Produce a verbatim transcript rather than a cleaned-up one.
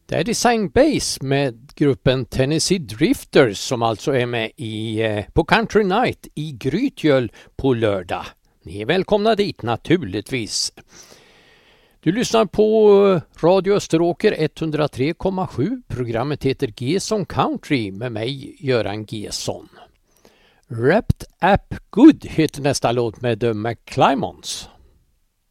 Daddy sang bass med gruppen Tennessee Drifters som alltså är med i, eh, på Country Night i Grytgöl på lördag. Ni är välkomna dit naturligtvis. Du lyssnar på Radio Österåker etthundratre komma sju. Programmet heter Gesson Country med mig, Göran Gesson. Wrapped Up Good heter nästa låt med The McClymons.